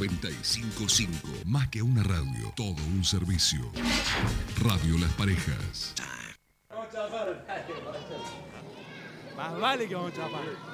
95.5. Más que una radio, todo un servicio. Radio Las Parejas. Más vale que vamos a chapar.